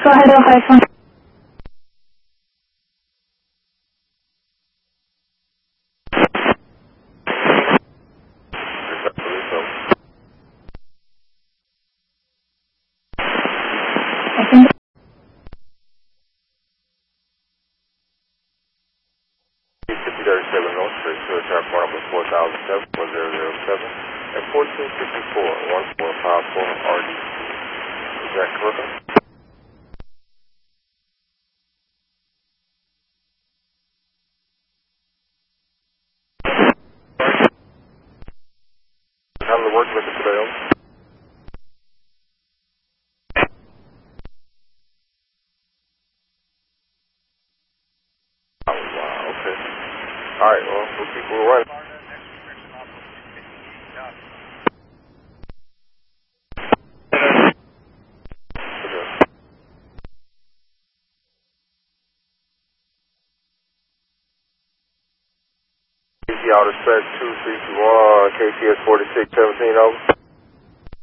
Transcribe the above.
Go ahead, 051. I think 5037 North Street, to attack number 4007, 4007, and 1454, 1454 RDC. Is that correct? How does it work, Mr. Fidel? Oh, wow, okay. All right, well, we'll keep moving right. KC Outer Spec 2321, KCS 4617, over.